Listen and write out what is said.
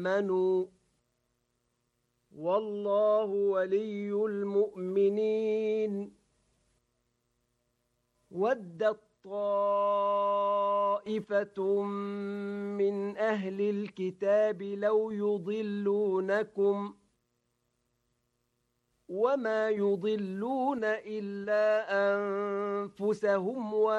آمنوا والله ولي المؤمنين ودت طائفة من أهل الكتاب لو يضلونكم وما يضلون إلا أنفسهم